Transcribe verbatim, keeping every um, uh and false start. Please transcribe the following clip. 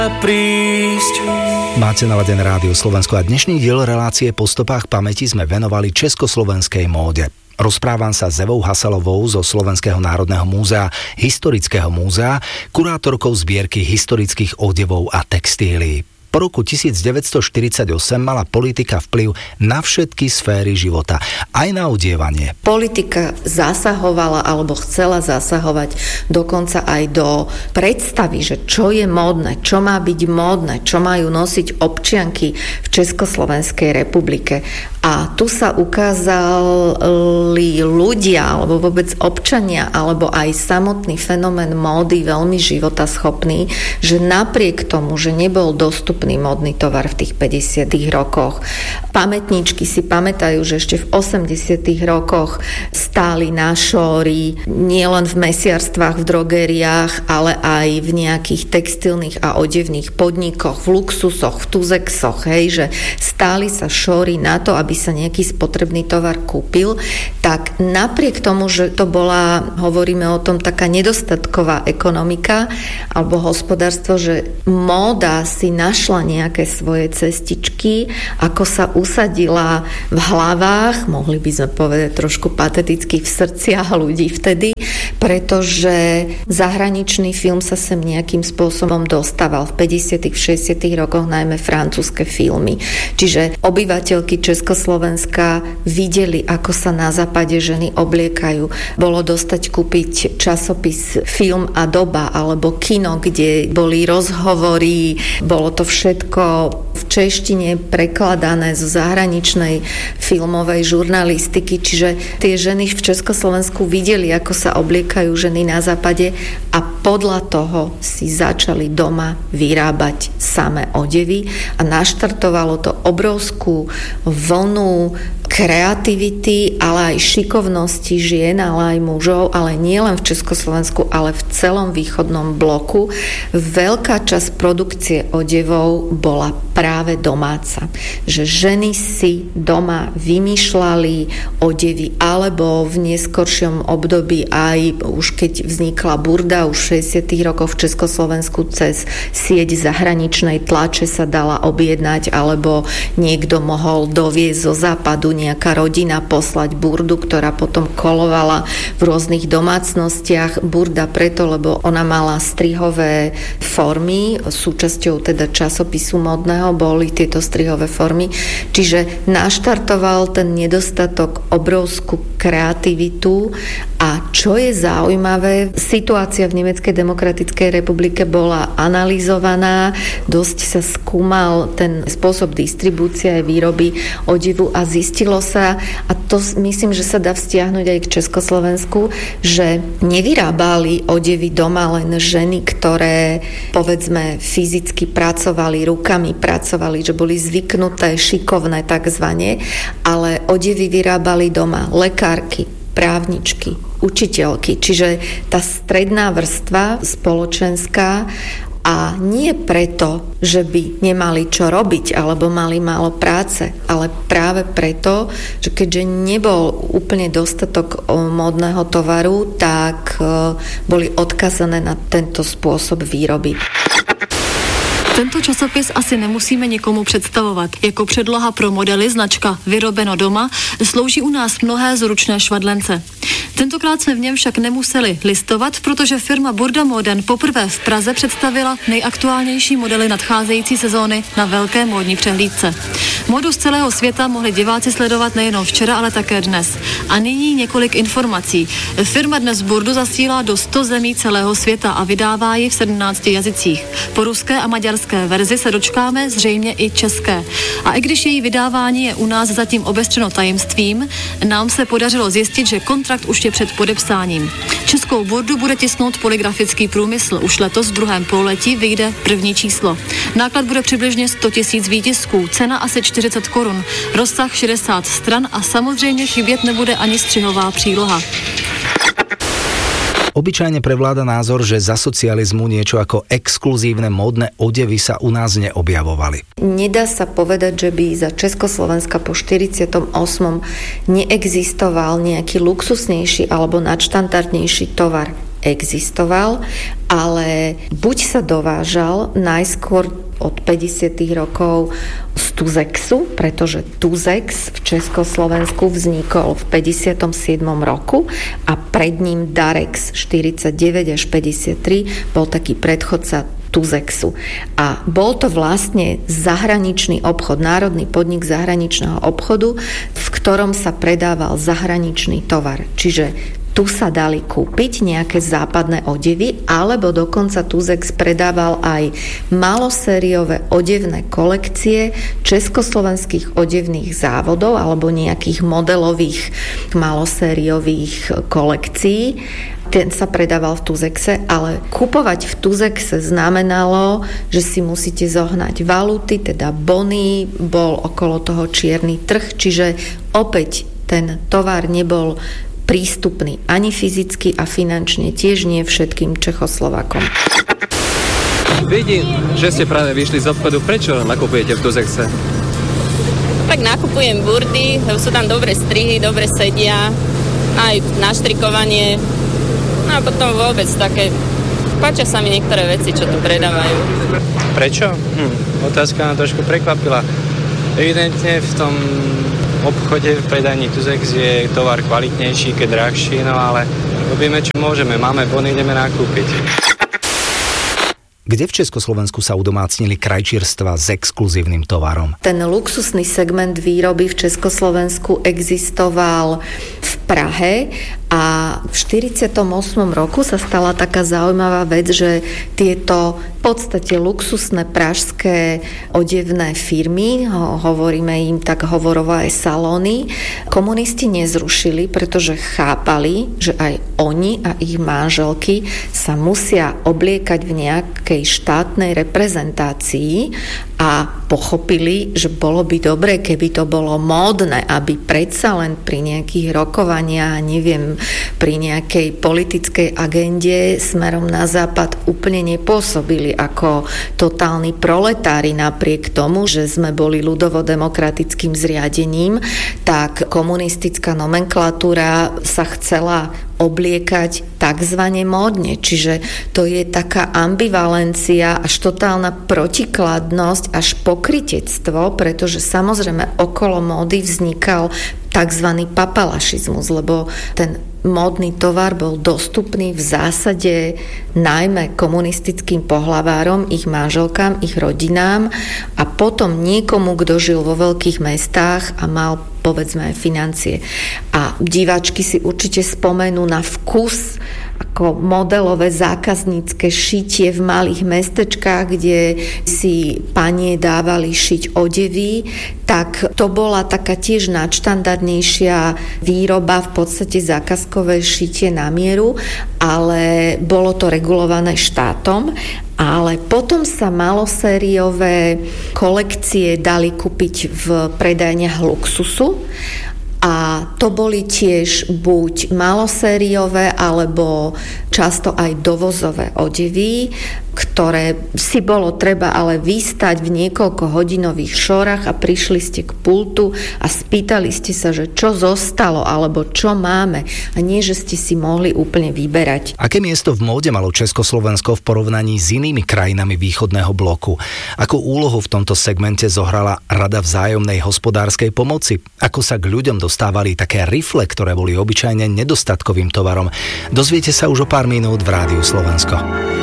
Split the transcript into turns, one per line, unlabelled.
prísť.
Máte naladené Rádio Slovensko a dnešný diel relácie Po stopách pamäti sme venovali československej móde. Rozprávam sa s Evou Haselovou zo Slovenského národného múzea, Historického múzea, kurátorkou zbierky historických odevov a textílií. Po roku devätnásťstoštyridsaťosem mala politika vplyv na všetky sféry života, aj na odievanie.
Politika zasahovala alebo chcela zasahovať dokonca aj do predstavy, že čo je módne, čo má byť módne, čo majú nosiť občianky v Československej republike. A tu sa ukázali ľudia, alebo vôbec občania, alebo aj samotný fenomén módy veľmi životaschopný, že napriek tomu, že nebol dostupný módny tovar v tých päťdesiatych rokoch, pamätníčky si pamätajú, že ešte v osemdesiatych rokoch stáli na šóri nielen v mesiarstvách, v drogériách, ale aj v nejakých textilných a odevných podnikoch, v luxusoch, v tuzexoch, hej, že stáli sa šóry na to, aby sa nejaký spotrebný tovar kúpil, tak napriek tomu, že to bola, hovoríme o tom, taká nedostatková ekonomika alebo hospodárstvo, že móda si našla nejaké svoje cestičky, ako sa usadila v hlavách, mohli by sme povedať trošku pateticky, v srdciach ľudí vtedy, pretože zahraničný film sa sem nejakým spôsobom dostával v päťdesiatych, v šesťdesiatych rokoch, najmä francúzske filmy. Čiže obyvateľky Československa videli, ako sa na západe ženy obliekajú. Bolo dostať kúpiť časopis Film a doba alebo kino, kde boli rozhovory, bolo to všetko v češtine prekladané zo zahraničnej filmovej žurnalistiky, čiže tie ženy v Československu videli, ako sa obliekajú ženy na západe a podľa toho si začali doma vyrábať samé odevy a naštartovalo to obrovskú vlnu kreativity, ale aj šikovnosti žien, ale aj mužov, ale nie len v Československu, ale v celom východnom bloku. Veľká časť produkcie odevov bola práve domáca. Že ženy si doma vymýšľali odevy, alebo v neskoršom období aj už keď vznikla burda, už v šesťdesiatych rokoch v Československu cez sieť zahraničnej tlače sa dala objednať, alebo niekto mohol doviezť zo západu nejaká rodina poslať burdu, ktorá potom kolovala v rôznych domácnostiach. Burda preto, lebo ona mala strihové formy, súčasťou teda časopisu modného boli tieto strihové formy. Čiže naštartoval ten nedostatok obrovskú kreativitu a čo je zaujímavé, situácia v Nemeckej demokratickej republike bola analyzovaná, dosť sa skúmal ten spôsob distribúcie a výroby odevu a zistilo sa, a to myslím, že sa dá vzťahnuť aj k Československu, že nevyrábali odevy doma len ženy, ktoré povedzme fyzicky pracovali, rukami pracovali, že boli zvyknuté, šikovné takzvané, ale odevy vyrábali doma lekárky, právničky, učiteľky, čiže tá stredná vrstva spoločenská. A nie preto, že by nemali čo robiť alebo mali málo práce, ale práve preto, že keďže nebol úplne dostatok módneho tovaru, tak boli odkazané na tento spôsob výroby.
Tento časopis asi nemusíme nikomu představovat. Jako předloha pro modely značka Vyrobeno doma slouží u nás mnohé zručné švadlence. Tentokrát jsme v něm však nemuseli listovat, protože firma Burda Moden poprvé v Praze představila nejaktuálnější modely nadcházející sezóny na velké módní přehlídce. Módu z celého světa mohli diváci sledovat nejenom včera, ale také dnes. A nyní několik informací. Firma dnes Burdu zasílá do sto zemí celého světa a vydává ji v sedmnácti jazycích. Po ruské a maďarské verzi se dočkáme zřejmě i české. A i když její vydávání je u nás zatím obestřeno tajemstvím, nám se podařilo zjistit, že kontrakt už je před podepsáním. Českou Burdu bude tisknout Polygrafický průmysl. Už letos v druhém pololetí vyjde první číslo. Náklad bude přibližně sto tisíc výtisků, cena asi čtyřicet korun, rozsah šedesát stran a samozřejmě chybět nebude ani střihová příloha.
Obyčajne prevláda názor, že za socializmu niečo ako exkluzívne módne odevy sa u nás neobjavovali.
Nedá sa povedať, že by za Československa po štyridsiatom ôsmom neexistoval nejaký luxusnejší alebo nadštandardnejší tovar. existoval, ale buď sa dovážal najskôr od päťdesiatych rokov z Tuzexu, pretože Tuzex v Československu vznikol v päťdesiatom siedmom roku a pred ním Darex štyridsaťdeväť až päťdesiattri bol taký predchodca Tuzexu. A bol to vlastne zahraničný obchod, národný podnik zahraničného obchodu, v ktorom sa predával zahraničný tovar. Čiže tu sa dali kúpiť nejaké západné odevy, alebo dokonca Tuzex predával aj malosériové odevné kolekcie československých odevných závodov alebo nejakých modelových malosériových kolekcií. Ten sa predával v Tuzexe, ale kupovať v Tuzexe znamenalo, že si musíte zohnať valuty, teda bony, bol okolo toho čierny trh, čiže opäť ten tovar nebol prístupný ani fyzicky a finančne, tiež nie všetkým Čechoslovákom.
Vidím, že ste práve vyšli z obchodu. Prečo nakupujete v Tuzexe?
Tak nakupujem burdy, sú tam dobré strihy, dobre sedia, aj naštrikovanie. No a potom vôbec také, páčia sa mi niektoré veci, čo tu predávajú.
Prečo? Hm, otázka ma trošku prekvapila. Evidentne v tom obchode v predajní Tuzex je tovar kvalitnejší, keď drahší, no ale robíme čo môžeme, máme bony, ideme nakúpiť.
Kde v Československu sa udomácnili krajčírstva s exkluzívnym tovarom?
Ten luxusný segment výroby v Československu existoval v Prahe a v štyridsiatom ôsmom roku sa stala taká zaujímavá vec, že tieto v podstate luxusné pražské odevné firmy, ho, hovoríme im tak hovorovo aj salóny, komunisti nezrušili, pretože chápali, že aj oni a ich manželky sa musia obliekať v nejakej štátnej reprezentácii a pochopili, že bolo by dobre, keby to bolo módne, aby predsa len pri nejakých rokovaniach, neviem, pri nejakej politickej agende smerom na západ úplne nepôsobili ako totálni proletári, napriek tomu, že sme boli ľudovo-demokratickým zriadením, tak komunistická nomenklatúra sa chcela obliekať takzvané módne. Čiže to je taká ambivalencia až totálna protikladnosť, až pokrytectvo, pretože samozrejme okolo módy vznikal takzvaný papalašizmus, lebo ten módny tovar bol dostupný v zásade najmä komunistickým pohlavárom, ich manželkám, ich rodinám a potom niekomu, kto žil vo veľkých mestách a mal povedzme aj financie. A diváčky si určite spomenú na vkus ako modelové zákaznícke šitie v malých mestečkách, kde si panie dávali šiť odevy, tak to bola taká tiež nadštandardnejšia výroba, v podstate zákazkové šitie na mieru, ale bolo to regulované štátom. Ale potom sa malosériové kolekcie dali kúpiť v predajniach luxusu a to boli tiež buď malosériové alebo často aj dovozové odevy, ktoré si bolo treba ale vystať v niekoľko hodinových šorách a prišli ste k pultu a spýtali ste sa, že čo zostalo alebo čo máme a nie, že ste si mohli úplne vyberať.
Aké miesto v móde malo Československo v porovnaní s inými krajinami východného bloku? Akú úlohu v tomto segmente zohrala Rada vzájomnej hospodárskej pomoci? Ako sa k ľuďom dostávali také rifle, ktoré boli obyčajne nedostatkovým tovarom? Dozviete sa už o pár minút v Rádiu Slovensko.